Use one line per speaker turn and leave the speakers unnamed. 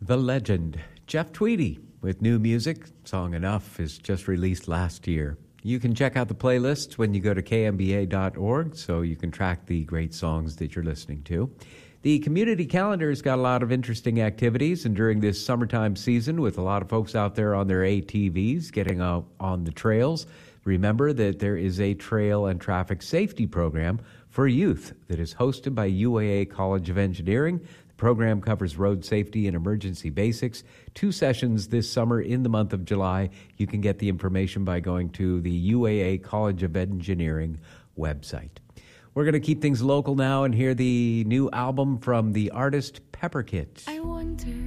The legend, Jeff Tweedy, with new music. Song Enough is just released last year. You can check out the playlists when you go to kmba.org, so you can track the great songs that you're listening to. The community calendar has got a lot of interesting activities, and during this summertime season, with a lot of folks out there on their ATVs getting out on the trails, remember that there is a trail and traffic safety program for youth that is hosted by UAA College of Engineering. The program covers road safety and emergency basics. 2 sessions this summer in the month of July. You can get the information by going to the UAA College of Engineering website. We're going to keep things local now and hear the new album from the artist Pepperkit.
I wonder